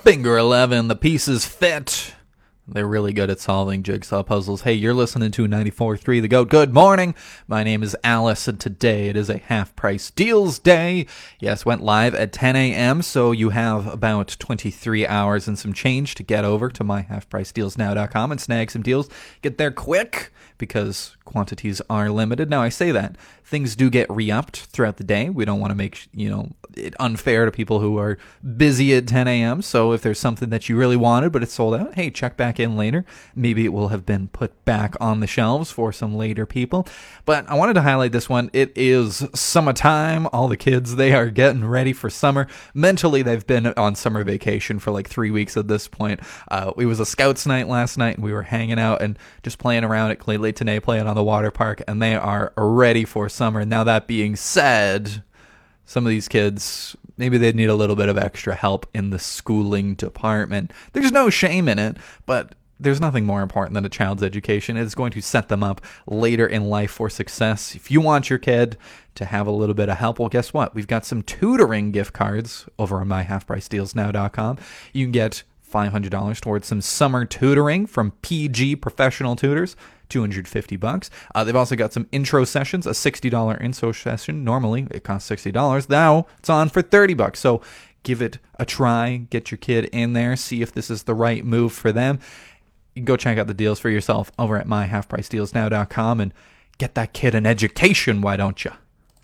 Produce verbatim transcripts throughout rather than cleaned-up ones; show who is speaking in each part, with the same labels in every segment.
Speaker 1: Finger eleven, the pieces fit. They're really good at solving jigsaw puzzles. Hey, you're listening to ninety-four point three The Goat. Good morning. My name is Alice, and today it is a half-price deals day. Yes, went live at ten a.m., so you have about twenty-three hours and some change to get over to my half price deals now dot com and snag some deals. Get there quick, because quantities are limited. Now, I say that. Things do get re-upped throughout the day. We don't want to make, you know, it unfair to people who are busy at ten a.m. So if there's something that you really wanted but it's sold out, hey, check back in later. Maybe it will have been put back on the shelves for some later people. But I wanted to highlight this one. It is summertime. All the kids, they are getting ready for summer. Mentally, they've been on summer vacation for like three weeks at this point. Uh, it was a scouts night last night, and we were hanging out and just playing around at Clay Lake Tenay, playing on the water park, and they are ready for summer. Now, that being said, some of these kids, maybe they need a little bit of extra help in the schooling department. There's no shame in it, but there's nothing more important than a child's education. It's going to set them up later in life for success. If you want your kid to have a little bit of help, well, guess what? We've got some tutoring gift cards over on my half price deals now dot com. You can get five hundred dollars towards some summer tutoring from P G Professional Tutors. two hundred fifty bucks. Uh, they've also got some intro sessions, a sixty dollars intro session. Normally, it costs sixty dollars. Now, it's on for thirty bucks. So give it a try. Get your kid in there. See if this is the right move for them. You can go check out the deals for yourself over at my half price deals now dot com and get that kid an education, why don't you?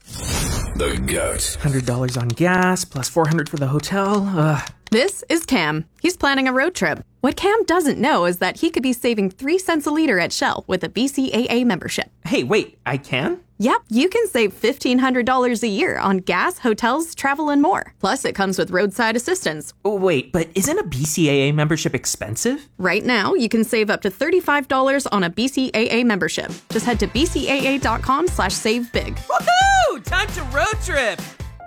Speaker 2: The Goat.
Speaker 3: one hundred dollars on gas, plus four hundred dollars for the hotel. Ugh.
Speaker 4: This is Cam. He's planning a road trip. What Cam doesn't know is that he could be saving three cents a liter at Shell with a B C A A membership.
Speaker 3: Hey, wait, I can?
Speaker 4: Yep, you can save fifteen hundred dollars a year on gas, hotels, travel, and more. Plus, it comes with roadside assistance.
Speaker 3: Oh, wait, but isn't a B C A A membership expensive?
Speaker 4: Right now, you can save up to thirty-five dollars on a B C A A membership. Just head to B C A A dot com slash save big.
Speaker 3: Woohoo! Time to road trip!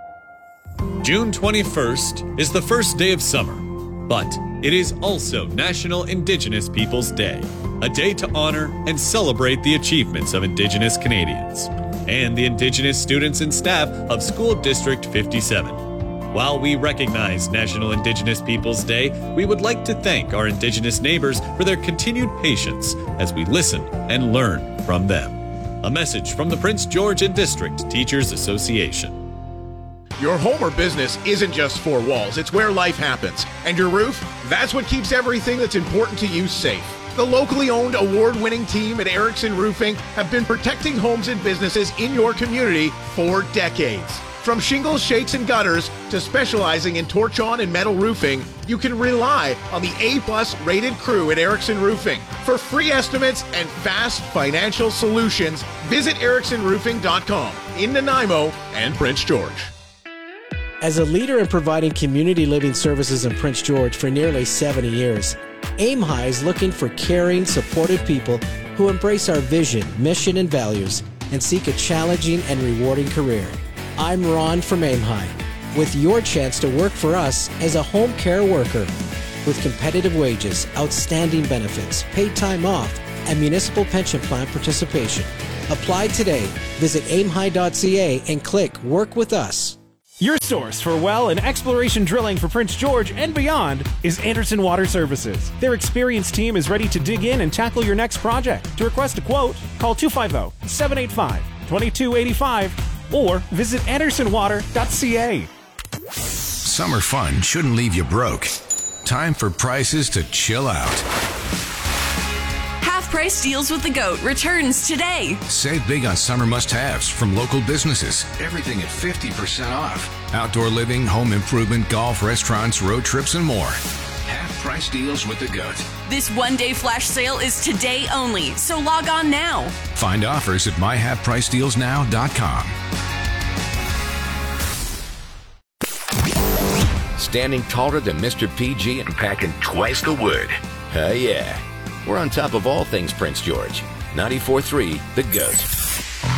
Speaker 5: June twenty-first is the first day of summer, but it is also National Indigenous Peoples Day, a day to honor and celebrate the achievements of Indigenous Canadians and the Indigenous students and staff of School District fifty-seven. While we recognize National Indigenous Peoples Day, we would like to thank our Indigenous neighbors for their continued patience as we listen and learn from them. A message from the Prince George and District Teachers Association.
Speaker 6: Your home or business isn't just four walls, it's where life happens. And your roof, that's what keeps everything that's important to you safe. The locally owned, award-winning team at Erickson Roofing have been protecting homes and businesses in your community for decades. From shingles, shakes, and gutters to specializing in torch-on and metal roofing, you can rely on the A-plus rated crew at Erickson Roofing. For free estimates and fast financial solutions, visit erickson roofing dot com in Nanaimo and Prince George.
Speaker 7: As a leader in providing community living services in Prince George for nearly seventy years, Aim High is looking for caring, supportive people who embrace our vision, mission, and values and seek a challenging and rewarding career. I'm Ron from Aim High, with your chance to work for us as a home care worker. With competitive wages, outstanding benefits, paid time off, and municipal pension plan participation. Apply today. Visit aim high dot c a and click Work with Us.
Speaker 8: Your source for well and exploration drilling for Prince George and beyond is Anderson Water Services. Their experienced team is ready to dig in and tackle your next project. To request a quote, call two five zero, seven eight five, two two eight five or visit anderson water dot c a.
Speaker 2: Summer fun shouldn't leave you broke. Time for prices to chill out.
Speaker 9: Price Deals with the Goat returns today.
Speaker 2: Save big on summer must-haves from local businesses. Everything at fifty percent off. Outdoor living, home improvement, golf, restaurants, road trips, and more. Half-price deals with the Goat.
Speaker 9: This one-day flash sale is today only, so log on now.
Speaker 2: Find offers at my half price deals now dot com.
Speaker 10: Standing taller than Mister P G and packing twice the wood. Oh yeah. We're on top of all things Prince George. ninety-four point three The Goat.